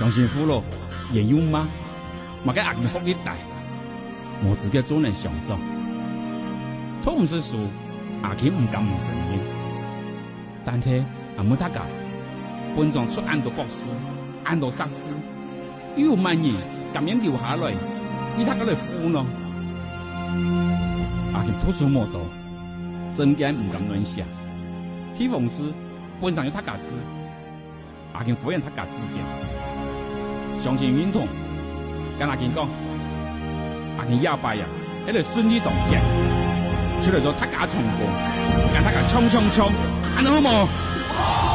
相信俘虏也有吗？嘛个阿金福利大，我自己做人上座，都唔是说阿金唔敢唔承认，但是阿冇他讲，本庄出安多博士，安多硕士，有万人咁样留下来，以他个来扶咯。阿金读书冇多，真嘅唔敢乱想。提奉师本上有他家事，阿金敷衍他家指点，相信运动，跟阿金讲，阿金摇摆呀，喺度顺利动线，出嚟咗他家成功，跟他家冲，安好冇？